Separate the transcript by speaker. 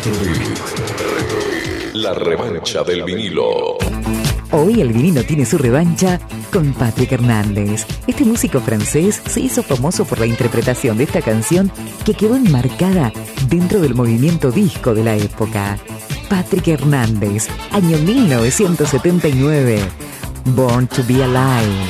Speaker 1: La revancha del vinilo.
Speaker 2: Hoy el vinilo tiene su revancha con Patrick Hernández. Este músico francés se hizo famoso por la interpretación de esta canción que quedó enmarcada dentro del movimiento disco de la época. Patrick Hernández, año 1979. Born to be Alive.